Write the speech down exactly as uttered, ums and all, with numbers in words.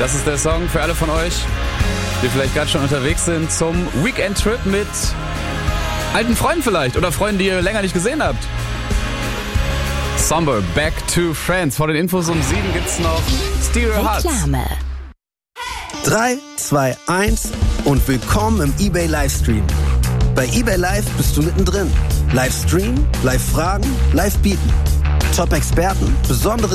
Das ist der Song für alle von euch, die vielleicht gerade schon unterwegs sind zum Weekend-Trip mit alten Freunden vielleicht oder Freunden, die ihr länger nicht gesehen habt. Somber, Back to Friends. Vor den Infos um sieben gibt's noch Stereo Hearts. Reklame. drei, zwei, eins und willkommen im eBay Livestream. Bei eBay Live bist du mittendrin. Livestream, Live-Fragen, Live-Bieten. Top-Experten, besondere